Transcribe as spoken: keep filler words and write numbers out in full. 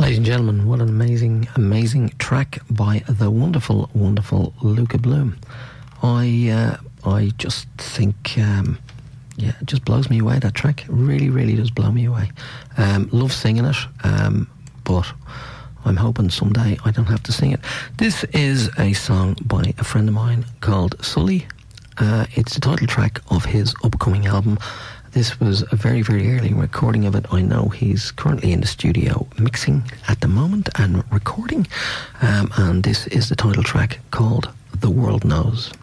Ladies and gentlemen, what an amazing, amazing track by the wonderful, wonderful Luca Bloom. I uh, I just think, um, yeah, it just blows me away, that track. It really, really does blow me away. Um, love singing it, um, but I'm hoping someday I don't have to sing it. This is a song by a friend of mine called Sully. Uh, it's the title track of his upcoming album. This was a very, very early recording of it. I know he's currently in the studio mixing at the moment and recording. Um, and this is the title track called The World Knows.